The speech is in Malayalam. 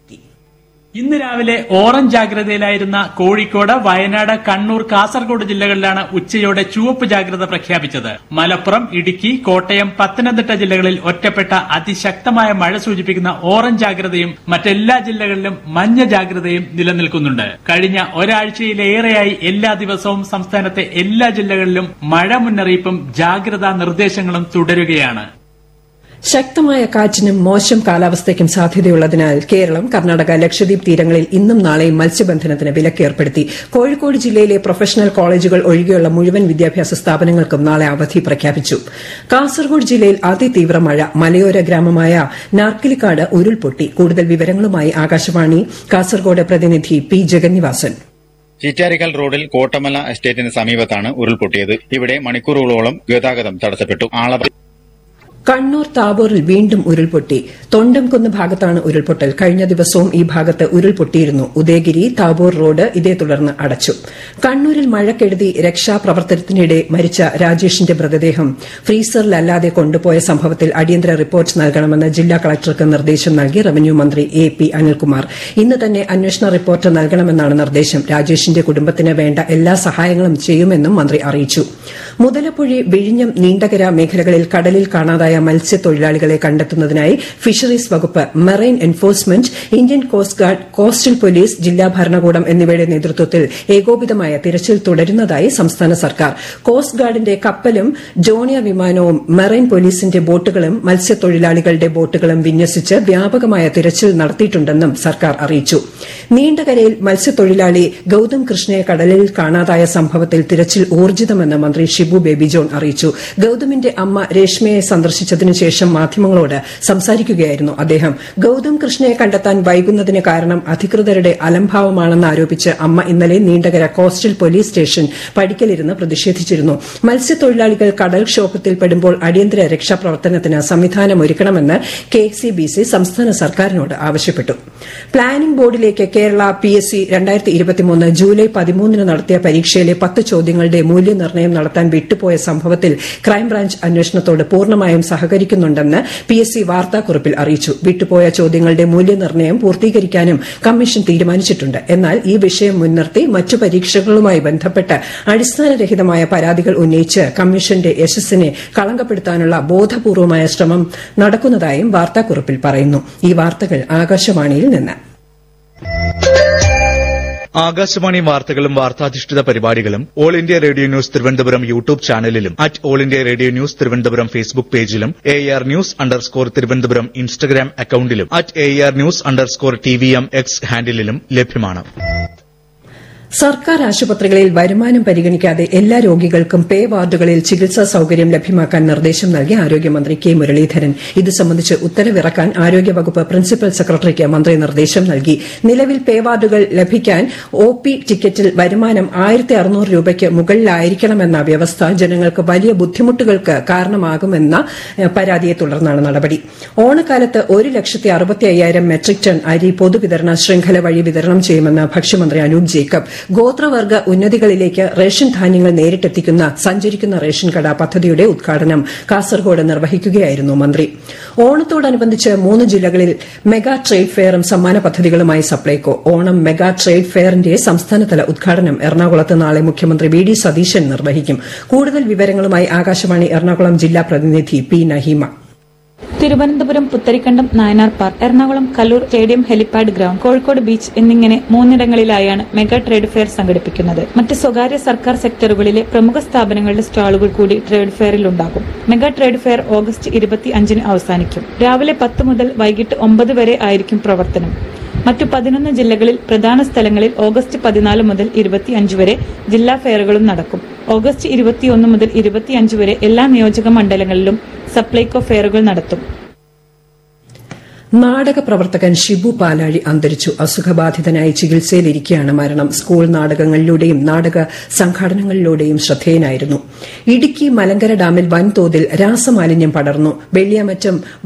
ഇന്ന് രാവിലെ ഓറഞ്ച് ജാഗ്രതയിലായിരുന്ന കോഴിക്കോട്, വയനാട്, കണ്ണൂർ, കാസർഗോഡ് ജില്ലകളിലാണ് ഉച്ചയോടെ ചുവപ്പ് ജാഗ്രത പ്രഖ്യാപിച്ചത്. മലപ്പുറം, ഇടുക്കി, കോട്ടയം, പത്തനംതിട്ട ജില്ലകളിൽ ഒറ്റപ്പെട്ട അതിശക്തമായ മഴ സൂചിപ്പിക്കുന്ന ഓറഞ്ച് ജാഗ്രതയും മറ്റെല്ലാ ജില്ലകളിലും മഞ്ഞ ജാഗ്രതയും നിലനിൽക്കുന്നുണ്ട്. കഴിഞ്ഞ ഒരാഴ്ചയിലേറെയായി എല്ലാ ദിവസവും സംസ്ഥാനത്തെ എല്ലാ ജില്ലകളിലും മഴ മുന്നറിയിപ്പും ജാഗ്രതാ നിർദ്ദേശങ്ങളും തുടരുകയാണ്. ശക്തമായ കാറ്റിനും മോശം കാലാവസ്ഥയ്ക്കും സാധ്യതയുള്ളതിനാൽ കേരളം, കർണാടക, ലക്ഷദ്വീപ് തീരങ്ങളിൽ ഇന്നും നാളെയും മത്സ്യബന്ധനത്തിന് വിലക്ക് ഏർപ്പെടുത്തി. കോഴിക്കോട് ജില്ലയിലെ പ്രൊഫഷണൽ കോളേജുകൾ ഒഴികെയുള്ള മുഴുവൻ വിദ്യാഭ്യാസ സ്ഥാപനങ്ങൾക്കും നാളെ അവധി പ്രഖ്യാപിച്ചു. കാസർഗോഡ് ജില്ലയിൽ അതിതീവ്ര മഴ. മലയോര ഗ്രാമമായ നാർക്കിലിക്കാട് ഉരുൾപൊട്ടി. കൂടുതൽ വിവരങ്ങളുമായി ആകാശവാണി കാസർഗോഡ് പ്രതിനിധി പി ജഗന്നിവാസൻ. ചിറ്റാരിക്കൽ റോഡിൽ കോട്ടമല എസ്റ്റേറ്റിന് സമീപത്താണ് ഉരുൾപൊട്ടിയത്. ഇവിടെ മണിക്കൂറുകളോളം ഗതാഗതം തടസ്സപ്പെട്ടു. കണ്ണൂർ താബോറിൽ വീണ്ടും ഉരുൾപൊട്ടി. തൊണ്ടംകുന്ന് ഭാഗത്താണ് ഉരുൾപൊട്ടൽ. കഴിഞ്ഞ ദിവസവും ഈ ഭാഗത്ത് ഉരുൾപൊട്ടിയിരുന്നു. ഉദയഗിരി താബോർ റോഡ് ഇതേ തുടർന്ന് അടച്ചു. കണ്ണൂരിൽ മഴക്കെടുതി. രക്ഷാപ്രവർത്തനത്തിനിടെ മരിച്ച രാജേഷിന്റെ മൃതദേഹം ഫ്രീസറിലല്ലാതെ കൊണ്ടുപോയ സംഭവത്തിൽ അടിയന്തര റിപ്പോർട്ട് നൽകണമെന്ന് ജില്ലാ കളക്ടർക്ക് നിർദ്ദേശം നൽകി റവന്യൂ മന്ത്രി എ.പി. അനിൽകുമാർ. ഇന്ന് തന്നെ അന്വേഷണ റിപ്പോർട്ട് നൽകണമെന്നാണ് നിർദ്ദേശം. രാജേഷിന്റെ കുടുംബത്തിന് വേണ്ട എല്ലാ സഹായങ്ങളും ചെയ്യുമെന്നും മന്ത്രി അറിയിച്ചു. മുതലപ്പുഴി, വിഴിഞ്ഞം, നീണ്ടകര മേഖലകളിൽ കടലിൽ കാണാതായ മത്സ്യത്തൊഴിലാളികളെ കണ്ടെത്തുന്നതിനായി ഫിഷറീസ് വകുപ്പ്, marine enforcement, Indian coast guard, coastal police, ജില്ലാ ഭരണകൂടം എന്നിവയുടെ നേതൃത്വത്തിൽ ഏകോപിതമായ തിരച്ചിൽ തുടരുന്നതായി സംസ്ഥാന സർക്കാർ. കോസ്റ്റ് ഗാർഡിന്റെ കപ്പലും ജോണിയ വിമാനവും മറൈൻ പോലീസിന്റെ ബോട്ടുകളും മത്സ്യത്തൊഴിലാളികളുടെ ബോട്ടുകളും വിന്യസിച്ച് വ്യാപകമായ തിരച്ചിൽ നടത്തിയിട്ടുണ്ടെന്നും സർക്കാർ അറിയിച്ചു. നീണ്ടകരയിൽ മത്സ്യത്തൊഴിലാളി ഗൌതം കൃഷ്ണയെ കടലിൽ കാണാതായ സംഭവത്തിൽ തിരച്ചിൽ ഊർജിതമെന്ന് മന്ത്രി ഷിബു ബേബി ജോൺ അറിയിച്ചു. ഗൌതമിന്റെ അമ്മ രേഷ്മയെ സന്ദർശിച്ചതിനുശേഷം മാധ്യമങ്ങളോട് സംസാരിക്കുകയായിരുന്നു അദ്ദേഹം. ഗൌതം കൃഷ്ണയെ കണ്ടെത്താൻ വൈകുന്നതിന് കാരണം അധികൃതരുടെ അലംഭാവമാണെന്ന് ആരോപിച്ച് അമ്മ ഇന്നലെ നീണ്ടകര കോസ്റ്റൽ പോലീസ് സ്റ്റേഷൻ പടിക്കലിരുന്ന് പ്രതിഷേധിച്ചിരുന്നു. മത്സ്യത്തൊഴിലാളികൾ കടൽക്ഷോഭത്തിൽപ്പെടുമ്പോൾ അടിയന്തര രക്ഷാപ്രവർത്തനത്തിന് സംവിധാനമൊരുക്കണമെന്ന് കെസിബിസി സംസ്ഥാന സർക്കാരിനോട് ആവശ്യപ്പെട്ടു. പ്ലാനിംഗ് ബോർഡിലേക്ക് കേരള PSC 2023 ജൂലൈ 13 നടത്തിയ പരീക്ഷയിലെ 10 ചോദ്യങ്ങളുടെ മൂല്യനിർണ്ണയം നടത്താൻ വിട്ടുപോയ സംഭവത്തിൽ ക്രൈംബ്രാഞ്ച് അന്വേഷണത്തോട് പൂർണ്ണമായും സഹകരിക്കുന്നുണ്ടെന്ന് PSC വാർത്താക്കുറിപ്പിൽ അറിയിച്ചു. വിട്ടുപോയ ചോദ്യങ്ങളുടെ മൂല്യനിർണ്ണയം പൂർത്തീകരിക്കാനും കമ്മീഷൻ തീരുമാനിച്ചിട്ടുണ്ട്. എന്നാൽ ഈ വിഷയം മുൻനിർത്തി മറ്റു പരീക്ഷകളുമായി ബന്ധപ്പെട്ട് അടിസ്ഥാനരഹിതമായ പരാതികൾ ഉന്നയിച്ച് കമ്മീഷന്റെ യശസ്സിനെ കളങ്കപ്പെടുത്താനുള്ള ബോധപൂർവമായ ശ്രമം നടക്കുന്നതായും വാർത്താക്കുറിപ്പിൽ പറയുന്നു. ഈ വാർത്തകൾ ആകാശവാണിയിൽ നിന്ന്. ആകാശവാണി വാർത്തകളും വാർത്താധിഷ്ഠിത പരിപാടികളും all India radio news Thiruvananthapuram YouTube ചാനലിലും all India radio news Thiruvananthapuram Facebook പേജിലും AR News_ തിരുവനന്തപുരം ഇൻസ്റ്റഗ്രാം അക്കൌണ്ടിലും AR News_TVM X ഹാൻഡിലും ലഭ്യമാണ്. സർക്കാർ ആശുപത്രികളിൽ വരുമാനം പരിഗണിക്കാതെ എല്ലാ രോഗികൾക്കും പേ വാർഡുകളിൽ ചികിത്സാ സൌകര്യം ലഭ്യമാക്കാൻ നിർദ്ദേശം നൽകി ആരോഗ്യമന്ത്രി കെ മുരളീധരൻ. ഇത് സംബന്ധിച്ച് ഉത്തരവിറക്കാൻ ആരോഗ്യവകുപ്പ് പ്രിൻസിപ്പൽ സെക്രട്ടറിക്ക് മന്ത്രി നിർദ്ദേശം നൽകി. നിലവിൽ പേ വാർഡുകൾ ലഭിക്കാൻ OP ടിക്കറ്റിൽ വരുമാനം 1600 രൂപയ്ക്ക് മുകളിലായിരിക്കണമെന്ന വ്യവസ്ഥ ജനങ്ങൾക്ക് വലിയ ബുദ്ധിമുട്ടുകൾക്ക് കാരണമാകുമെന്ന പരാതിയെ തുടർന്നാണ് നടപടി. ഓണക്കാലത്ത് 1,65,000 മെട്രിക് ടൺ അരി പൊതുവിതരണ ശൃംഖല വഴി വിതരണം ചെയ്യുമെന്ന് ഭക്ഷ്യമന്ത്രി അനൂപ് ജേക്കബ്. ഗോത്രവർഗ്ഗ ഉന്നതികളിലേക്ക് റേഷൻ ധാന്യങ്ങൾ നേരിട്ടെത്തിക്കുന്ന സഞ്ചരിക്കുന്ന റേഷൻ കട പദ്ധതിയുടെ ഉദ്ഘാടനം കാസർഗോഡ് നിർവഹിക്കുകയായിരുന്നു മന്ത്രി. ഓണത്തോടനുബന്ധിച്ച് 3 ജില്ലകളിൽ മെഗാ ട്രേഡ് ഫെയറും സമ്മാന പദ്ധതികളുമായി സപ്ലൈകോ. ഓണം മെഗാ ട്രേഡ് ഫെയറിന്റെ സംസ്ഥാനതല ഉദ്ഘാടനം എറണാകുളത്ത് നാളെ മുഖ്യമന്ത്രി വി ഡി സതീശൻ നിർവഹിക്കും. കൂടുതൽ വിവരങ്ങളുമായി ആകാശവാണി എറണാകുളം ജില്ലാ പ്രതിനിധി P Naheema. Thiruvananthapuram Putharikandam Nayanar park, Ernakulam Kallur stadium helipad ground, Kozhikode beach എന്നിങ്ങനെ 3 മെഗാ ട്രേഡ് ഫെയർ സംഘടിപ്പിക്കുന്നത്. മറ്റ് സ്വകാര്യ സർക്കാർ സെക്ടറുകളിലെ പ്രമുഖ സ്ഥാപനങ്ങളുടെ സ്റ്റാളുകൾ കൂടി trade ഫെയറിലുണ്ടാകും. Mega trade fair August 25 അവസാനിക്കും. രാവിലെ 10 മുതൽ വൈകിട്ട് 9 വരെ ആയിരിക്കും പ്രവർത്തനം. മറ്റു 11 ജില്ലകളിൽ പ്രധാന സ്ഥലങ്ങളിൽ ഓഗസ്റ്റ് 14 മുതൽ 25 വരെ ജില്ലാ ഫെയറുകളും നടക്കും. ഓഗസ്റ്റ് 21 മുതൽ 25 വരെ എല്ലാ നിയോജക മണ്ഡലങ്ങളിലും സപ്ലൈകോ ഫെയറുകൾ നടത്തും. നാടക പ്രവർത്തകൻ ഷിബു പാലാഴി അന്തരിച്ചു. അസുഖബാധിതനായി ചികിത്സയിലിരിക്കെയാണ് മരണം. സ്കൂൾ നാടകങ്ങളിലൂടെയും നാടക സംഘാടനങ്ങളിലൂടെയും ശ്രദ്ധേയനായിരുന്നു. ഇടുക്കി മലങ്കര ഡാമിൽ വൻതോതിൽ രാസമാലിന്യം പടർന്നു. വെള്ളിയാമറ്റം